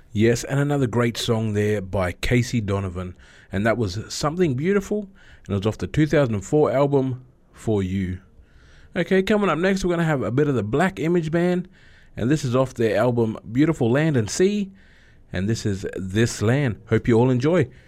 Yes, and another great song there by Casey Donovan, and that was Something Beautiful, and it was off the 2004 album For You. Okay, coming up next, we're going to have a bit of the Black Image Band, and this is off their album Beautiful Land and Sea, and this is This Land. Hope you all enjoy.